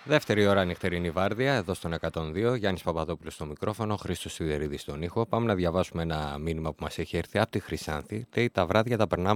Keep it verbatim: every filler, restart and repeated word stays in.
Δεύτερη ώρα νυχτερινή βάρδια, εδώ στον εκατόν δύο. Γιάννης Παπαδόπουλος στο μικρόφωνο, Χρήστος Σιδερίδης στον ήχο. Πάμε να διαβάσουμε ένα μήνυμα που μας έχει έρθει από τη Χρυσάνθη. Λέει: τα βράδια τα περνάμε